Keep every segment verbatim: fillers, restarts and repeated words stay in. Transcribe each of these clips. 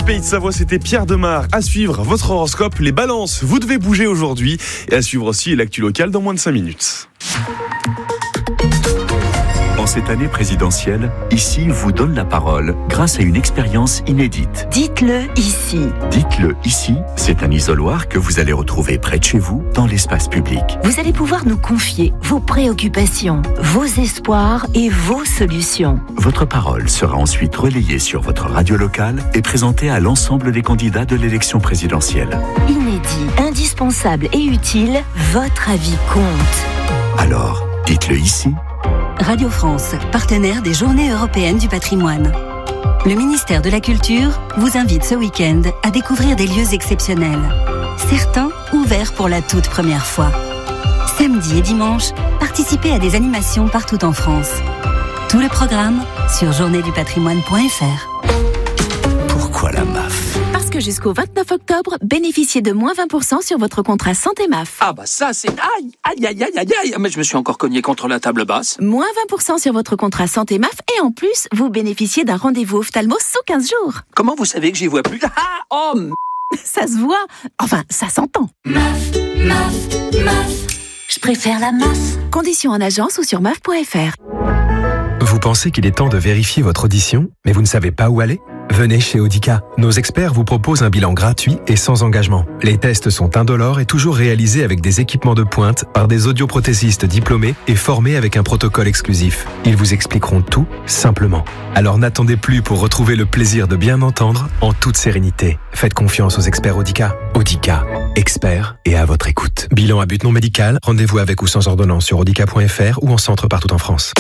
Pays de Savoie, c'était Pierre Demar. À suivre votre horoscope, les balances, vous devez bouger aujourd'hui. Et à suivre aussi l'actu locale dans moins de cinq minutes. En cette année présidentielle, Ici vous donne la parole grâce à une expérience inédite. Dites-le ici. Dites-le ici, c'est un isoloir que vous allez retrouver près de chez vous, dans l'espace public. Vous allez pouvoir nous confier vos préoccupations, vos espoirs et vos solutions. Votre parole sera ensuite relayée sur votre radio locale et présentée à l'ensemble des candidats de l'élection présidentielle. Inédit, indispensable et utile, votre avis compte. Alors, dites-le ici. Radio France, partenaire des Journées européennes du patrimoine. Le ministère de la Culture vous invite ce week-end à découvrir des lieux exceptionnels. Certains ouverts pour la toute première fois. Samedi et dimanche, participez à des animations partout en France. Tout le programme sur journée du patrimoine point f r. Pourquoi la M A F ? Parce que jusqu'au vingt-neuf octobre, bénéficiez de moins vingt pour cent sur votre contrat santé M A F. Ah bah ça c'est... Aïe, aïe, aïe, aïe, aïe, aïe. Mais je me suis encore cogné contre la table basse. Moins vingt pour cent sur votre contrat santé M A F et en plus, vous bénéficiez d'un rendez-vous ophtalmo sous quinze jours. Comment vous savez que j'y vois plus ? Ah, oh, m... Ça se voit. Enfin, ça s'entend. M A F, M A F, M A F. Je préfère la M A F. Conditions en agence ou sur M A F point f r. Vous pensez qu'il est temps de vérifier votre audition, mais vous ne savez pas où aller ? Venez chez Audica. Nos experts vous proposent un bilan gratuit et sans engagement. Les tests sont indolores et toujours réalisés avec des équipements de pointe par des audioprothésistes diplômés et formés avec un protocole exclusif. Ils vous expliqueront tout simplement. Alors n'attendez plus pour retrouver le plaisir de bien entendre en toute sérénité. Faites confiance aux experts Audica. Audica, experts et à votre écoute. Bilan à but non médical, rendez-vous avec ou sans ordonnance sur audica point f r ou en centre partout en France.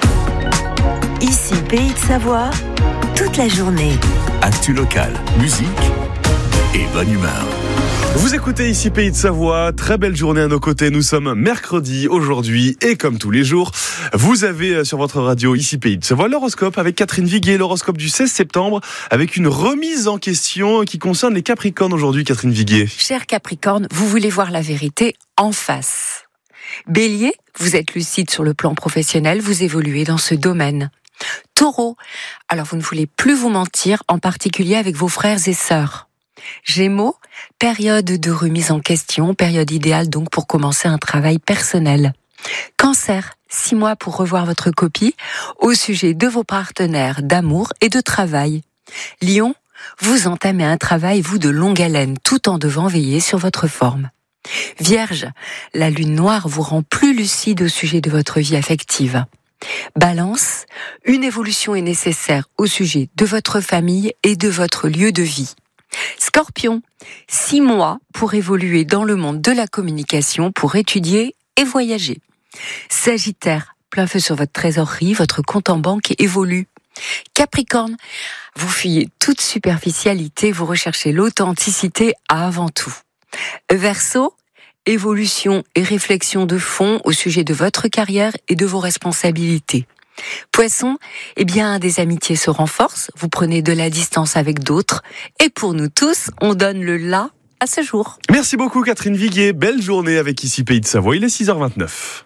Ici, Pays de Savoie, toute la journée. Actu locale, musique et bonne humeur. Vous écoutez Ici Pays de Savoie, très belle journée à nos côtés. Nous sommes mercredi aujourd'hui et comme tous les jours, vous avez sur votre radio Ici Pays de Savoie l'horoscope avec Catherine Viguier, l'horoscope du seize septembre avec une remise en question qui concerne les Capricornes aujourd'hui, Catherine Viguier. Cher Capricorne, vous voulez voir la vérité en face. Bélier, vous êtes lucide sur le plan professionnel, vous évoluez dans ce domaine. Taureau, alors vous ne voulez plus vous mentir, en particulier avec vos frères et sœurs. Gémeaux, période de remise en question, période idéale donc pour commencer un travail personnel. Cancer, six mois pour revoir votre copie au sujet de vos partenaires d'amour et de travail. Lion, vous entamez un travail, vous, de longue haleine, tout en devant veiller sur votre forme. Vierge, la lune noire vous rend plus lucide au sujet de votre vie affective. Balance, une évolution est nécessaire au sujet de votre famille et de votre lieu de vie. Scorpion, six mois pour évoluer dans le monde de la communication, pour étudier et voyager. Sagittaire, plein feu sur votre trésorerie, votre compte en banque évolue. Capricorne, vous fuyez toute superficialité, vous recherchez l'authenticité avant tout. Verseau, évolution et réflexion de fond au sujet de votre carrière et de vos responsabilités. Poisson, eh bien, des amitiés se renforcent, vous prenez de la distance avec d'autres, et pour nous tous, on donne le là à ce jour. Merci beaucoup Catherine Viguier, belle journée avec Ici Pays de Savoie, il est six heures vingt-neuf.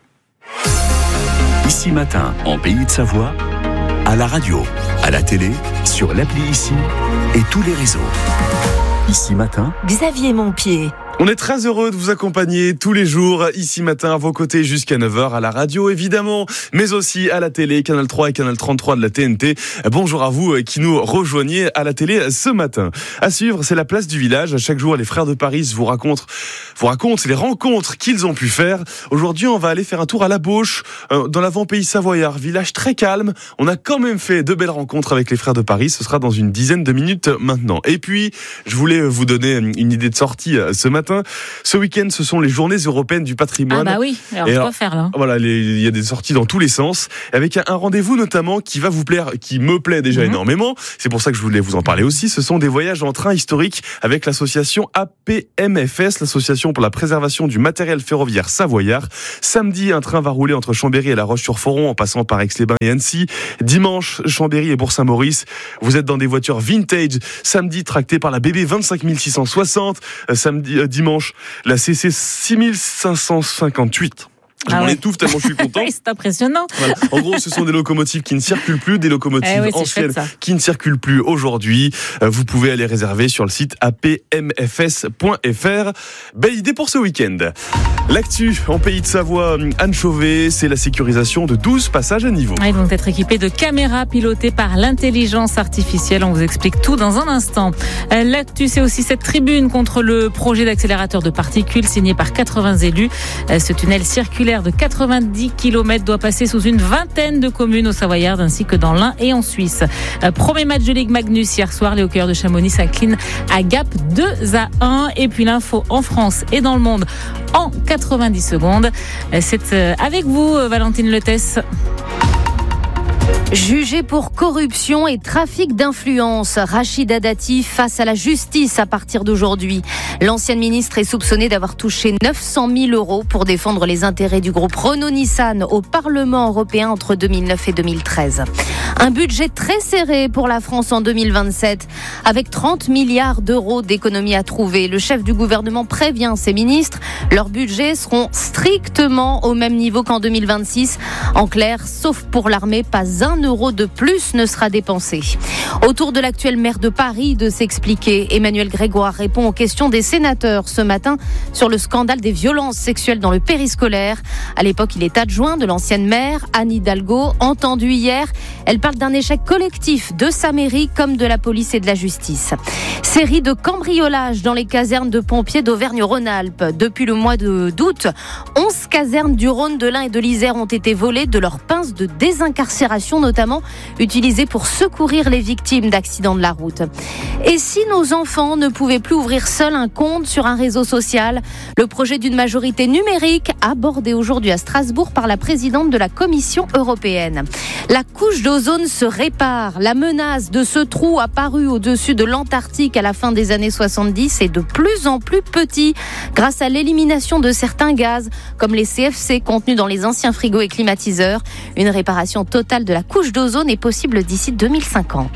Ici matin, en Pays de Savoie, à la radio, à la télé, sur l'appli Ici et tous les réseaux. Ici matin, Xavier Montpied. On est très heureux de vous accompagner tous les jours, ici matin, à vos côtés jusqu'à neuf heures, à la radio évidemment, mais aussi à la télé, Canal trois et Canal trente-trois de la T N T. Bonjour à vous qui nous rejoignez à la télé ce matin. À suivre, c'est la place du village. Chaque jour, les frères de Paris vous racontent, vous racontent les rencontres qu'ils ont pu faire. Aujourd'hui, on va aller faire un tour à La Bauche, dans l'avant-pays savoyard. Village très calme. On a quand même fait de belles rencontres avec les frères de Paris. Ce sera dans une dizaine de minutes maintenant. Et puis, je voulais vous donner une idée de sortie ce matin. Ce week-end, ce sont les journées européennes du patrimoine. Ah bah oui, alors et quoi alors, faire là ? Voilà, il y a des sorties dans tous les sens, avec un rendez-vous notamment qui va vous plaire, qui me plaît déjà mmh. énormément. C'est pour ça que je voulais vous en parler aussi. Ce sont des voyages en train historiques avec l'association A P M F S, l'association pour la préservation du matériel ferroviaire savoyard. Samedi, un train va rouler entre Chambéry et La Roche-sur-Foron en passant par Aix-les-Bains et Annecy. Dimanche, Chambéry et Bourg-Saint-Maurice. Vous êtes dans des voitures vintage. Samedi, tractées par la B B vingt-cinq mille six cent soixante. Euh, samedi, euh, dimanche, la C C six mille cinq cent cinquante-huit. Je ah m'en ouais. étouffe tellement je suis content. C'est impressionnant. Voilà. En gros, ce sont des locomotives qui ne circulent plus, des locomotives eh oui, anciennes chouette, qui ne circulent plus aujourd'hui. Vous pouvez aller réserver sur le site a p m f s point f r. Belle idée pour ce week-end. L'actu en Pays de Savoie, Anne Chauvet, c'est la sécurisation de douze passages à niveau. Ils vont être équipés de caméras pilotées par l'intelligence artificielle. On vous explique tout dans un instant. L'actu, c'est aussi cette tribune contre le projet d'accélérateur de particules signé par quatre-vingts élus. Ce tunnel circulaire de quatre-vingt-dix kilomètres doit passer sous une vingtaine de communes au Savoyard ainsi que dans l'Ain et en Suisse. Premier match de Ligue Magnus hier soir, les hockeyeurs de Chamonix s'inclinent à Gap deux à un. Et puis l'info en France et dans le monde en quatre-vingt-dix secondes. C'est avec vous, Valentine Letès. Jugé pour corruption et trafic d'influence, Rachida Dati face à la justice à partir d'aujourd'hui. L'ancienne ministre est soupçonnée d'avoir touché neuf cent mille euros pour défendre les intérêts du groupe Renault-Nissan au Parlement européen entre deux mille neuf et deux mille treize. Un budget très serré pour la France en deux mille vingt-sept. Avec trente milliards d'euros d'économies à trouver, le chef du gouvernement prévient ses ministres. Leurs budgets seront strictement au même niveau qu'en deux mille vingt-six. En clair, sauf pour l'armée, pas un euro de plus ne sera dépensé. Autour de l'actuel maire de Paris de s'expliquer, Emmanuel Grégoire répond aux questions des sénateurs ce matin sur le scandale des violences sexuelles dans le périscolaire. À l'époque, il est adjoint de l'ancienne maire, Anne Hidalgo, entendue hier. Elle parle d'un échec collectif de sa mairie comme de la police et de la justice. Série de cambriolages dans les casernes de pompiers d'Auvergne-Rhône-Alpes. Depuis le mois d'août, onze casernes du Rhône, de l'Ain et de l'Isère ont été volées de leurs pinces de désincarcération, notamment utilisées pour secourir les victimes d'accidents de la route. Et si nos enfants ne pouvaient plus ouvrir seuls un compte sur un réseau social? Le projet d'une majorité numérique abordé aujourd'hui à Strasbourg par la présidente de la Commission européenne. La couche d'ozone se répare. La menace de ce trou apparu au-dessus de l'Antarctique à la fin des années soixante-dix est de plus en plus petit grâce à l'élimination de certains gaz comme les C F C contenus dans les anciens frigos et climatiseurs. Une réparation totale de la couche d'ozone est possible d'ici deux mille cinquante.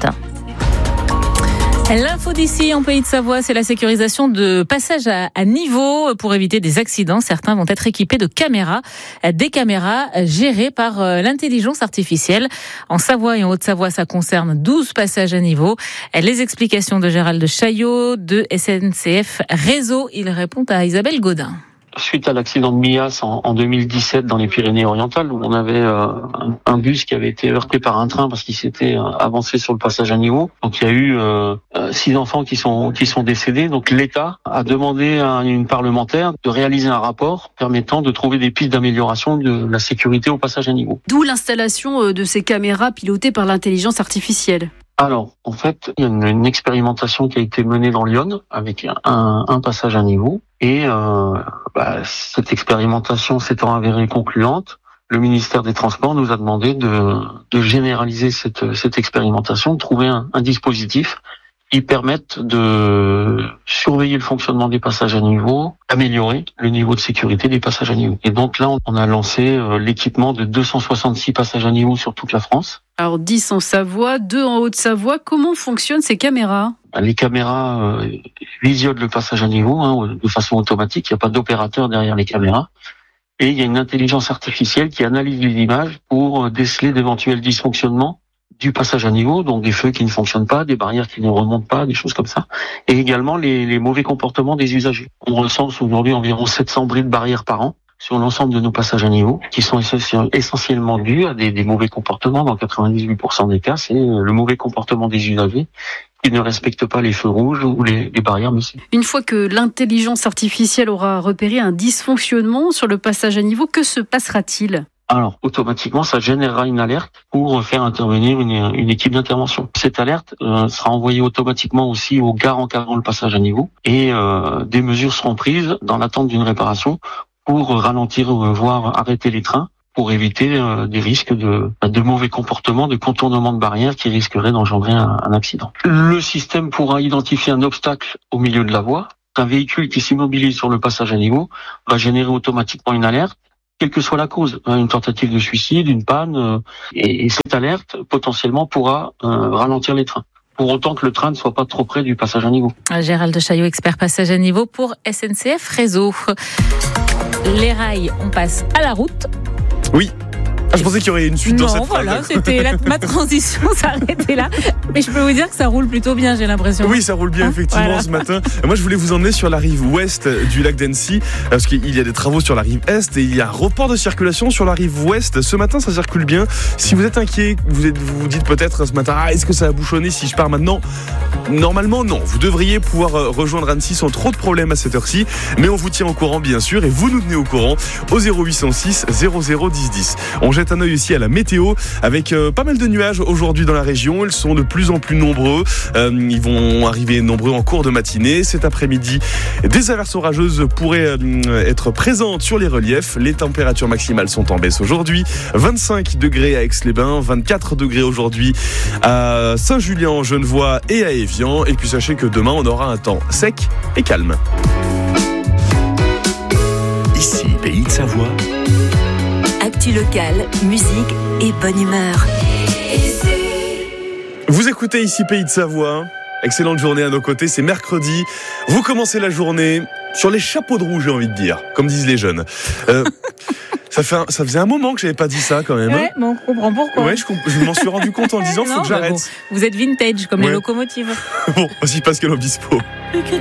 L'info d'ici en Pays de Savoie, c'est la sécurisation de passages à, à niveau pour éviter des accidents. Certains vont être équipés de caméras, des caméras gérées par l'intelligence artificielle. En Savoie et en Haute-Savoie, ça concerne douze passages à niveau. Les explications de Gérald Chaillot de S N C F Réseau. Il répond à Isabelle Godin. Suite à l'accident de Millas en, en deux mille dix-sept dans les Pyrénées-Orientales, où on avait euh, un, un bus qui avait été heurté par un train parce qu'il s'était euh, avancé sur le passage à niveau. Donc il y a eu euh, six enfants qui sont qui sont décédés. Donc l'État a demandé à une parlementaire de réaliser un rapport permettant de trouver des pistes d'amélioration de la sécurité au passage à niveau. D'où l'installation de ces caméras pilotées par l'intelligence artificielle. Alors, en fait, il y a une, une expérimentation qui a été menée dans l'Yonne avec un, un passage à niveau. Et euh, bah, cette expérimentation s'étant avérée concluante, le ministère des Transports nous a demandé de, de généraliser cette, cette expérimentation, de trouver un, un dispositif qui permette de surveiller le fonctionnement des passages à niveau, améliorer le niveau de sécurité des passages à niveau. Et donc là, on a lancé l'équipement de deux cent soixante-six passages à niveau sur toute la France. Alors dix en Savoie, deux en Haute-Savoie. Comment fonctionnent ces caméras ? Les caméras euh, visionnent le passage à niveau hein, de façon automatique. Il n'y a pas d'opérateur derrière les caméras. Et il y a une intelligence artificielle qui analyse les images pour déceler d'éventuels dysfonctionnements du passage à niveau, donc des feux qui ne fonctionnent pas, des barrières qui ne remontent pas, des choses comme ça. Et également les, les mauvais comportements des usagers. On recense aujourd'hui environ sept cents bris de barrières par an sur l'ensemble de nos passages à niveau, qui sont essentiellement dus à des, des mauvais comportements. Dans quatre-vingt-dix-huit pour cent des cas, c'est le mauvais comportement des usagers qui ne respectent pas les feux rouges ou les, les barrières aussi. Une fois que l'intelligence artificielle aura repéré un dysfonctionnement sur le passage à niveau, que se passera-t-il ? Alors, automatiquement, ça générera une alerte pour faire intervenir une, une équipe d'intervention. Cette alerte euh, sera envoyée automatiquement aussi aux gares encadrant le passage à niveau et euh, des mesures seront prises dans l'attente d'une réparation pour ralentir, euh, voire arrêter les trains pour éviter euh, des risques de, de mauvais comportements, de contournement de barrières qui risqueraient d'engendrer un, un accident. Le système pourra identifier un obstacle au milieu de la voie. Un véhicule qui s'immobilise sur le passage à niveau va générer automatiquement une alerte, quelle que soit la cause, une tentative de suicide, une panne, et, et cette alerte potentiellement pourra euh, ralentir les trains. Pour autant que le train ne soit pas trop près du passage à niveau. Gérald Chaillot, expert passage à niveau pour S N C F Réseau. les rails, on passe à la route. Oui. Ah, je pensais qu'il y aurait une suite non, dans cette voilà, phrase. c'était la, ma transition s'arrêtait là. Mais je peux vous dire que ça roule plutôt bien, j'ai l'impression. Oui, ça roule bien hein effectivement voilà. ce matin. Moi, je voulais vous emmener sur la rive ouest du lac d'Annecy parce qu'il y a des travaux sur la rive est et il y a un report de circulation sur la rive ouest. Ce matin, ça circule bien. Si vous êtes inquiet, vous êtes, vous, vous dites peut-être ce matin, ah, est-ce que ça a bouchonné si je pars maintenant ? Normalement, non. Vous devriez pouvoir rejoindre Annecy sans trop de problèmes à cette heure-ci. Mais on vous tient au courant, bien sûr, et vous nous tenez au courant au zéro huit cent six zéro zéro dix dix. On jette un œil aussi à la météo avec euh, pas mal de nuages aujourd'hui dans la région. Ils sont de plus en plus nombreux. Euh, ils vont arriver nombreux en cours de matinée. Cet après-midi, des averses orageuses pourraient euh, être présentes sur les reliefs. Les températures maximales sont en baisse aujourd'hui. vingt-cinq degrés à Aix-les-Bains, vingt-quatre degrés aujourd'hui à Saint-Julien, Genevois et à Évian. Et puis sachez que demain, on aura un temps sec et calme. Ici, Pays de Savoie. Actu locale, musique et bonne humeur. Vous écoutez ici Pays de Savoie. Excellente journée à nos côtés, c'est mercredi. Vous commencez la journée sur les chapeaux de roue, j'ai envie de dire, comme disent les jeunes. Euh, ça, fait un, ça faisait un moment que j'avais pas dit ça quand même. Ouais, mais on comprend pourquoi. Ouais, je, je m'en suis rendu compte en disant, non, faut que bah j'arrête. Bon, vous êtes vintage, comme ouais. les locomotives. Bon, aussi Pascal Obispo.